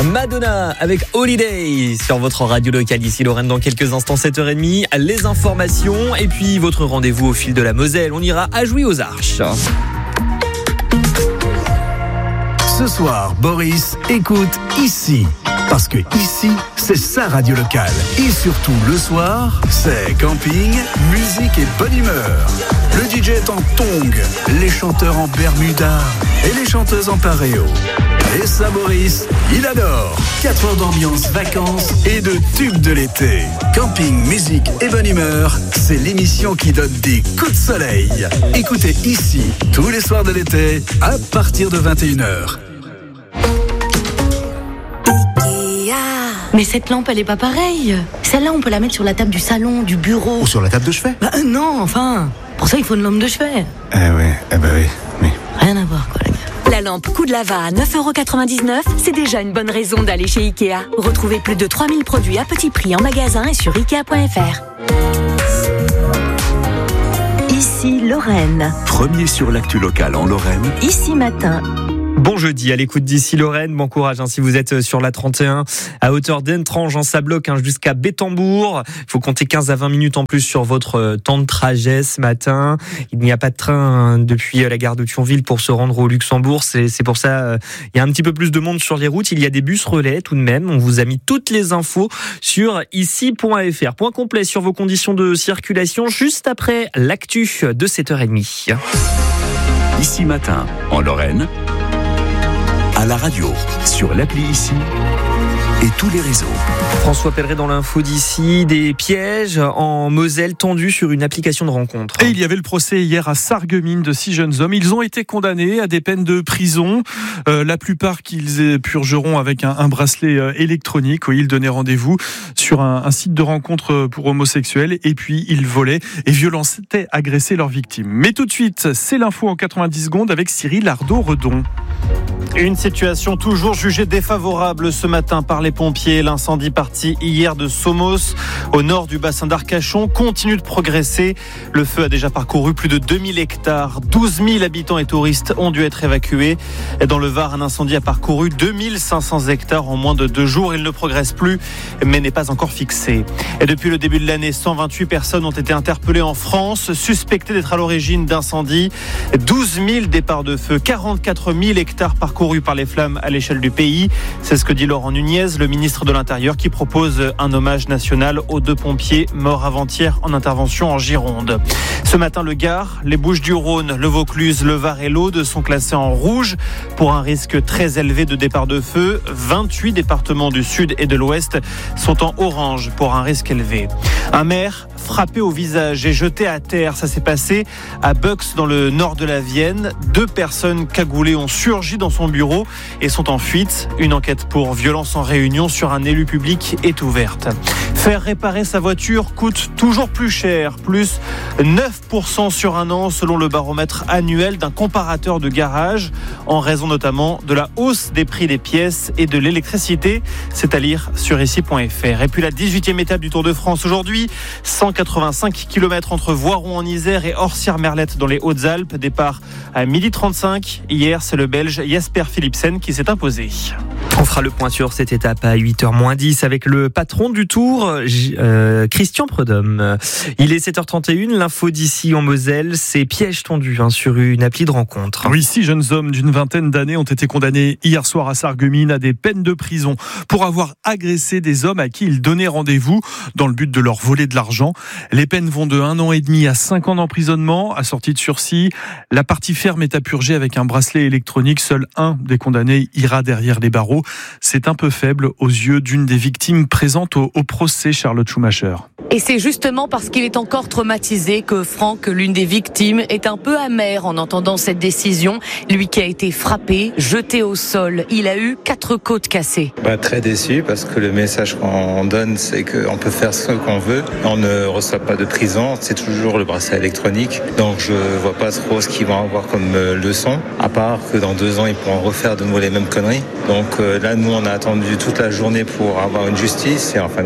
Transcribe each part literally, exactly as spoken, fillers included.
Madonna avec Holiday sur votre radio locale ici Lorraine. Dans quelques instants, sept heures trente, les informations et puis votre rendez-vous au fil de la Moselle. On ira à Jouy aux Arches. Ce soir, Boris écoute ici. Parce que ici, c'est sa radio locale. Et surtout, le soir, c'est camping, musique et bonne humeur. Le D J est en tongs, les chanteurs en bermuda et les chanteuses en paréo. Et ça, Boris, il adore. quatre heures d'ambiance, vacances et de tubes de l'été. Camping, musique et bonne humeur, c'est l'émission qui donne des coups de soleil. Écoutez ici, tous les soirs de l'été, à partir de vingt et une heures. Mais cette lampe, elle est pas pareille. Celle-là, on peut la mettre sur la table du salon, du bureau. Ou sur la table de chevet. Bah euh, non, enfin. Pour ça, il faut une lampe de chevet. Eh ouais, eh bah oui, oui. Rien à voir, quoi, les gars. La lampe Coup de Lava à neuf euros quatre-vingt-dix-neuf, c'est déjà une bonne raison d'aller chez Ikea. Retrouvez plus de trois mille produits à petit prix en magasin et sur ikea point f r. Ici Lorraine. Premier sur l'actu locale en Lorraine. Ici Matin. Bon jeudi à l'écoute d'ici Lorraine, bon courage hein, si vous êtes sur la trente et un à hauteur d'Entrange, ça bloque hein, jusqu'à Bétambourg. Il faut compter quinze à vingt minutes en plus sur votre temps de trajet ce matin. Il n'y a pas de train hein, depuis la gare de Thionville pour se rendre au Luxembourg. C'est, c'est pour ça euh, il y a un petit peu plus de monde sur les routes. Il y a des bus relais tout de même. On vous a mis toutes les infos sur ici point f r. Point complet sur vos conditions de circulation juste après l'actu de sept heures trente. Ici Matin, en Lorraine. À la radio, sur l'appli Ici et tous les réseaux. François Pelleret dans l'info d'ici, des pièges en Moselle tendus sur une application de rencontre. Et il y avait le procès hier à Sarreguemines de six jeunes hommes. Ils ont été condamnés à des peines de prison. Euh, la plupart qu'ils purgeront avec un, un bracelet euh, électronique. Oui, ils donnaient rendez-vous sur un, un site de rencontre pour homosexuels et puis ils volaient et violentaient, agressaient leurs victimes. Mais tout de suite, c'est l'info en quatre-vingt-dix secondes avec Cyril Ardo-Redon. Une situation toujours jugée défavorable ce matin par les pompiers. L'incendie parti hier de Somos, au nord du bassin d'Arcachon, continue de progresser. Le feu a déjà parcouru plus de deux mille hectares. douze mille habitants et touristes ont dû être évacués. Et dans le Var, un incendie a parcouru deux mille cinq cents hectares en moins de deux jours. Il ne progresse plus, mais n'est pas encore fixé. Et depuis le début de l'année, cent vingt-huit personnes ont été interpellées en France, suspectées d'être à l'origine d'incendies. douze mille départs de feu, quarante-quatre mille hectares parcourus par les flammes à l'échelle du pays. C'est ce que dit Laurent Nunez, le ministre de l'Intérieur, qui propose un hommage national aux deux pompiers morts avant-hier en intervention en Gironde. Ce matin, le Gard, les Bouches-du-Rhône, le Vaucluse, le Var et l'Aude sont classés en rouge pour un risque très élevé de départ de feu. vingt-huit départements du sud et de l'ouest sont en orange pour un risque élevé. Un maire frappé au visage et jeté à terre. Ça s'est passé à Bux, dans le nord de la Vienne. Deux personnes cagoulées ont surgi dans son bureau et sont en fuite. Une enquête pour violence en réunion sur un élu public est ouverte. Faire réparer sa voiture coûte toujours plus cher, plus neuf pour cent sur un an selon le baromètre annuel d'un comparateur de garage, en raison notamment de la hausse des prix des pièces et de l'électricité. C'est à lire sur ici point f r. Et puis la dix-huitième étape du Tour de France aujourd'hui, cent quatre-vingt-cinq kilomètres entre Voiron en Isère et Orsières-Merlette dans les Hautes-Alpes. Départ à midi trente-cinq. Hier, c'est le Belge Jasper Philipsen qui s'est imposé. On fera le point sur cette étape à huit heures moins dix avec le patron du Tour, euh, Christian Prudhomme. Il est sept heures trente et une, l'info d'ici en Moselle, c'est piège tendu hein, sur une appli de rencontre. Oui, six jeunes hommes d'une vingtaine d'années ont été condamnés hier soir à Sarreguemines à des peines de prison pour avoir agressé des hommes à qui ils donnaient rendez-vous dans le but de leur voler de l'argent. Les peines vont de un an et demi à cinq ans d'emprisonnement, assorties de sursis. La partie ferme est à purger avec un bracelet électronique. Seul un des condamnés ira derrière les barreaux. C'est un peu faible aux yeux d'une des victimes présentes au, au procès, Charlotte Schumacher. Et c'est justement parce qu'il est encore traumatisé que Franck, l'une des victimes, est un peu amer en entendant cette décision. Lui qui a été frappé, jeté au sol, il a eu quatre côtes cassées. Bah, très déçu parce que le message qu'on donne, c'est qu'on peut faire ce qu'on veut. On ne reçoit pas de prison, c'est toujours le bracelet électronique. Donc je vois pas trop ce qu'ils vont avoir comme leçon, à part que dans deux ans, ils pourront refaire de nouveau les mêmes conneries. Donc là, nous, on a attendu toute la journée pour avoir une justice et en fin de compte, il n'y a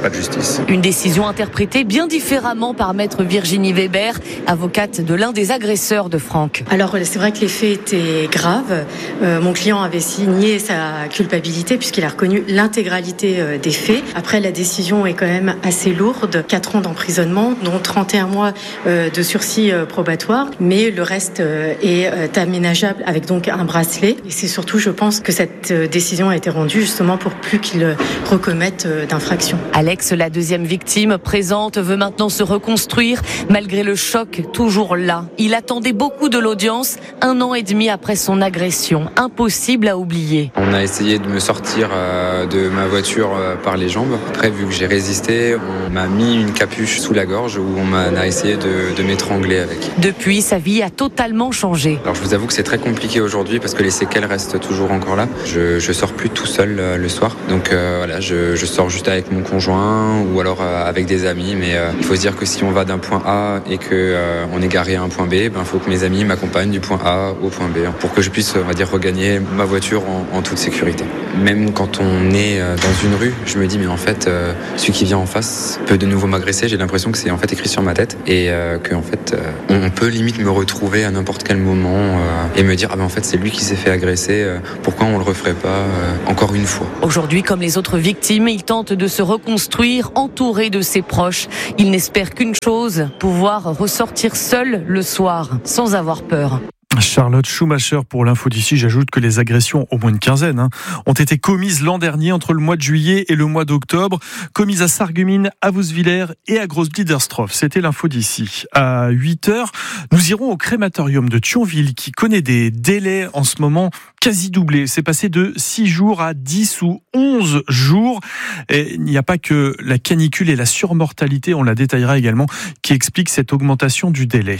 pas de justice. Une décision interprétée bien différemment par maître Virginie Weber, avocate de l'un des agresseurs de Franck. Alors c'est vrai que les faits étaient graves. Euh, mon client avait signé sa culpabilité puisqu'il a reconnu l'intégralité euh, des faits. Après, la décision est quand même assez lourde. quatre ans d'emprisonnement, dont trente et un mois euh, de sursis euh, probatoire. Mais le reste euh, est euh, aménageable avec donc un bracelet. Et c'est surtout, je pense, que cette euh, décision a été rendue justement pour plus qu'il euh, recommette euh, d'infractions. Alex, la deuxième victime présente, veut maintenant se reconstruire malgré le choc toujours là. Il attendait beaucoup de l'audience un an et demi après son agression. Impossible à oublier. On a essayé de me sortir euh, de ma voiture euh, par les jambes. Après, vu que j'ai résisté, on m'a mis une capuche sous la gorge où on m'a a essayé de, de m'étrangler avec. Depuis, sa vie a totalement changé. Alors je vous avoue que c'est très compliqué aujourd'hui parce que les séquelles restent toujours encore là. Je, je sors plus tout seul euh, le soir. Donc euh, voilà, je, je sors juste avec mon conjoint ou alors euh, avec des amis. Mais euh, il faut se dire que si on va d'un point A et que euh, on est garé à un point B, il ben, faut que mes amis m'accompagnent du point A au point B pour que je puisse, on va dire, regagner ma voiture en, en toute sécurité. Même quand on est dans une rue, je me dis mais en fait, euh, celui qui vient en face peut de nouveau m'agresser. J'ai l'impression que c'est en fait écrit sur ma tête et euh, que en fait, euh, on peut limite me retrouver à n'importe quel moment euh, et me dire ah ben en fait c'est lui qui s'est fait agresser. Euh, pourquoi on le referait pas euh, encore une fois? Aujourd'hui, comme les autres victimes, il tente de se reconstruire, entouré de ses proches. Il n'espère qu'une chose, pouvoir ressortir seul le soir, sans avoir peur. Charlotte Schumacher pour l'info d'ici. J'ajoute que les agressions, au moins une quinzaine, hein, ont été commises l'an dernier entre le mois de juillet et le mois d'octobre, commises à Sarreguemines, à Vouswiller et à Grosse-Bliederstroff. C'était l'info d'ici. À huit heures, nous irons au crématorium de Thionville qui connaît des délais en ce moment quasi doublés. C'est passé de six jours à dix ou onze jours. Et il n'y a pas que la canicule et la surmortalité, on la détaillera également, qui expliquent cette augmentation du délai.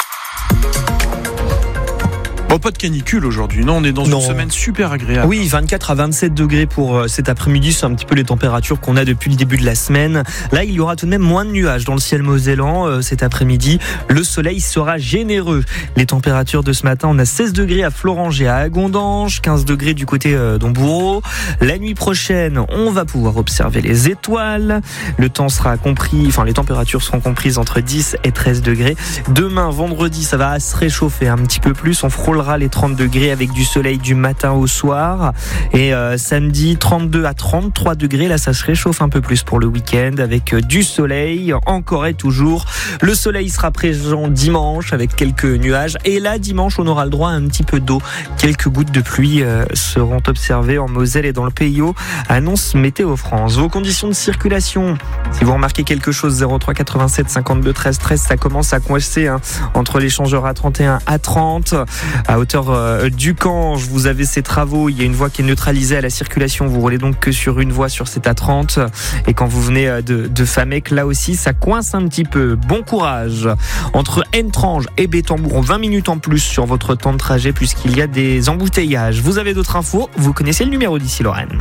Bon, pas de canicule aujourd'hui, non, on est dans non. une semaine super agréable. Oui, vingt-quatre à vingt-sept degrés pour euh, cet après-midi, c'est un petit peu les températures qu'on a depuis le début de la semaine. Là, il y aura tout de même moins de nuages dans le ciel mosellan euh, cet après-midi. Le soleil sera généreux. Les températures de ce matin, on a seize degrés à Floranger, à Agondange, quinze degrés du côté euh, d'Homboureau. La nuit prochaine, on va pouvoir observer les étoiles. Le temps sera compris, enfin les températures seront comprises entre dix et treize degrés. Demain, vendredi, ça va se réchauffer un petit peu plus. On frôlera les trente degrés avec du soleil du matin au soir. Et euh, samedi, trente-deux à trente-trois degrés. Là, ça se réchauffe un peu plus pour le week-end avec euh, du soleil encore et toujours. Le soleil sera présent dimanche avec quelques nuages. Et là, dimanche, on aura le droit à un petit peu d'eau. Quelques gouttes de pluie euh, seront observées en Moselle et dans le Pays Haut, annonce Météo France. Vos conditions de circulation, si vous remarquez quelque chose, zéro trois quatre-vingt-sept cinquante-deux treize treize, ça commence à coincer hein, entre l'échangeur A trente et un A trente. À hauteur euh, du Cange, vous avez ces travaux, il y a une voie qui est neutralisée à la circulation, vous roulez donc que sur une voie sur cette A trente. Et quand vous venez de, de Famec, là aussi, ça coince un petit peu. Bon courage. Entre Entrange et Bétambourg, vingt minutes en plus sur votre temps de trajet puisqu'il y a des embouteillages. Vous avez d'autres infos, vous connaissez le numéro d'ici Lorraine.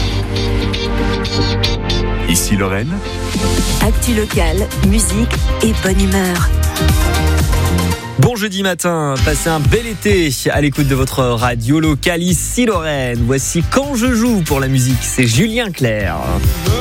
Ici Lorraine. Actu locale, musique et bonne humeur. Bon jeudi matin, passez un bel été à l'écoute de votre radio locale ici Lorraine. Voici Quand je joue pour la musique, c'est Julien Clerc.